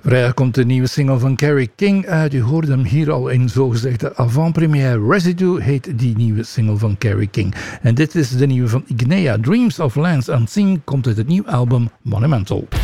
Vrijdag komt de nieuwe single van Carrie King uit. U hoorde hem hier al in zogezegde avant-première. Residue heet die nieuwe single van Carrie King. En dit is de nieuwe van Ignea. Dreams of Lands Unseen komt uit het nieuwe album Monumental.